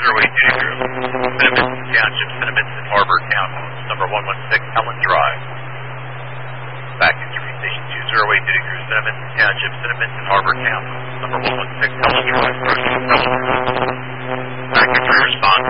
Cinnamon Township, Cinnamon Harbor Townhomes, number 116 Helen Drive. Back into Station 208 Diddy Crew, Cinnamon Township, Cinnamon Harbor Townhomes, number 116 Helen Drive. Back into response.